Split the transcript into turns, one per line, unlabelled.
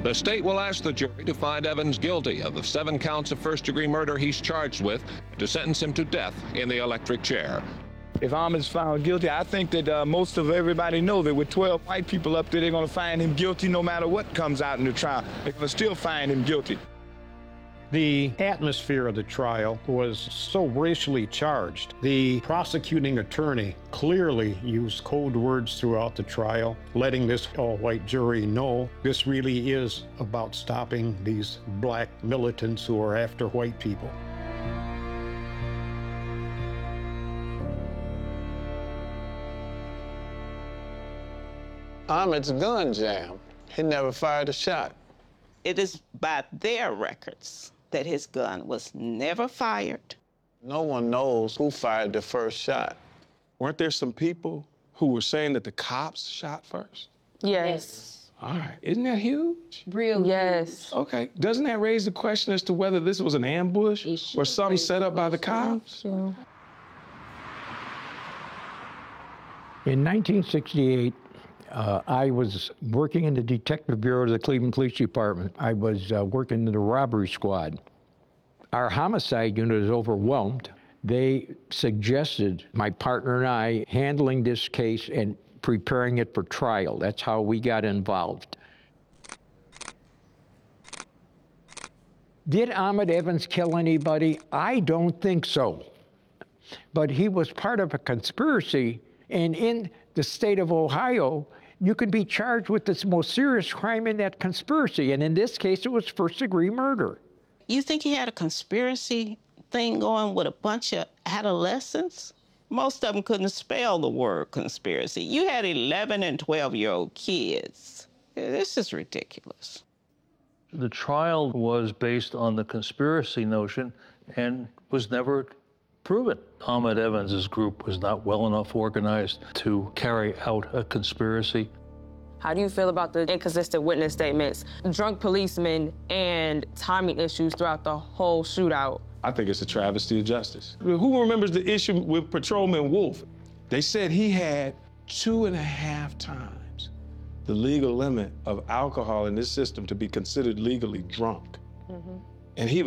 The state will ask the jury to find Evans guilty of the 7 counts of first-degree murder he's charged with, to sentence him to death in the electric chair.
If Ahmaud's found guilty, I think that most of everybody know that with 12 white people up there, they're going to find him guilty no matter what comes out in the trial. They're going to still find him guilty.
The atmosphere of the trial was so racially charged. The prosecuting attorney clearly used code words throughout the trial, letting this all-white jury know this really is about stopping these black militants who are after white people.
Ahmaud's gun jammed. He never fired a shot.
It is by their records that his gun was never fired.
No one knows who fired the first shot.
Weren't there some people who were saying that the cops shot first?
Yes.
All right, isn't that huge?
Real. Yes.
Okay, doesn't that raise the question as to whether this was an ambush or something set up by the cops?
Yeah.
In 1968, I was working in the Detective Bureau of the Cleveland Police Department. I was working in the robbery squad. Our homicide unit is overwhelmed. They suggested my partner and I handling this case and preparing it for trial. That's how we got involved. Did Ahmaud Evans kill anybody? I don't think so. But he was part of a conspiracy, and in the state of Ohio, you could be charged with the most serious crime in that conspiracy, and in this case, it was first-degree murder.
You think he had a conspiracy thing going with a bunch of adolescents? Most of them couldn't spell the word conspiracy. You had 11 and 12-year-old kids. This is ridiculous.
The trial was based on the conspiracy notion and was never proven. Ahmaud Evans' group was not well enough organized to carry out a conspiracy.
How do you feel about the inconsistent witness statements, drunk policemen, and timing issues throughout the whole shootout?
I think it's a travesty of justice. Who remembers the issue with Patrolman Wolf? They said he had 2.5 times the legal limit of alcohol in this system to be considered legally drunk. And he